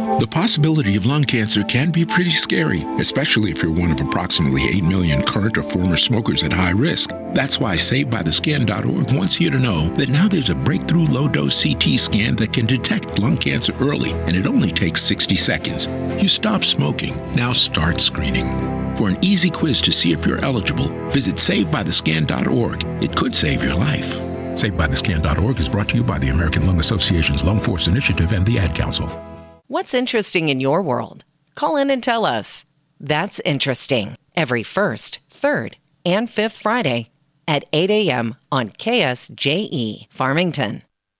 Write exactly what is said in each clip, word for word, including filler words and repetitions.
The possibility of lung cancer can be pretty scary, especially if you're one of approximately eight million current or former smokers at high risk. That's why Saved By The Scan dot org wants you to know that now there's a breakthrough low-dose C T scan that can detect lung cancer early, and it only takes sixty seconds. You stop smoking. Now start screening. For an easy quiz to see if you're eligible, visit Saved By The Scan dot org. It could save your life. Saved By The Scan dot org is brought to you by the American Lung Association's Lung Force Initiative and the Ad Council. What's interesting in your world? Call in and tell us. That's interesting. Every first, third, and fifth Friday at eight a.m. on K S J E Farmington.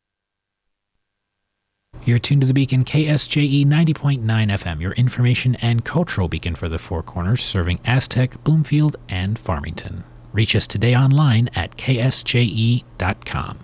You're tuned to the Beacon, K S J E ninety point nine F M, your information and cultural beacon for the Four Corners, serving Aztec, Bloomfield, and Farmington. Reach us today online at K S J E dot com.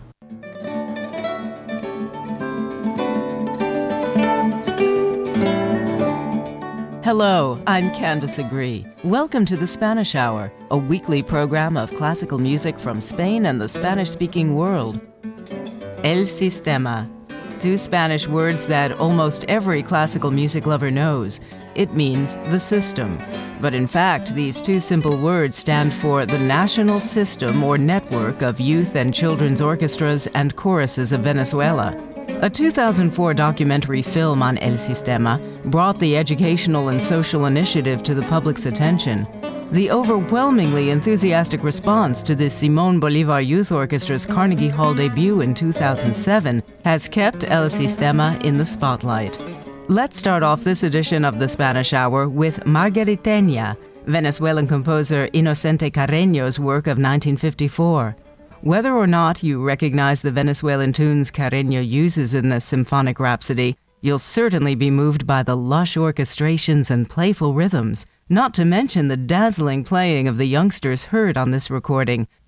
Hello, I'm Candace Agree. Welcome to the Spanish Hour, a weekly program of classical music from Spain and the Spanish-speaking world. El Sistema, two Spanish words that almost every classical music lover knows. It means the system. But in fact, these two simple words stand for the National System or Network of Youth and Children's Orchestras and Choruses of Venezuela. A two thousand four documentary film on El Sistema brought the educational and social initiative to the public's attention. The overwhelmingly enthusiastic response to the Simón Bolívar Youth Orchestra's Carnegie Hall debut in two thousand seven has kept El Sistema in the spotlight. Let's start off this edition of the Spanish Hour with Margariteña, Venezuelan composer Inocente Carreño's work of nineteen fifty-four. Whether or not you recognize the Venezuelan tunes Carreño uses in this symphonic rhapsody, you'll certainly be moved by the lush orchestrations and playful rhythms, not to mention the dazzling playing of the youngsters heard on this recording,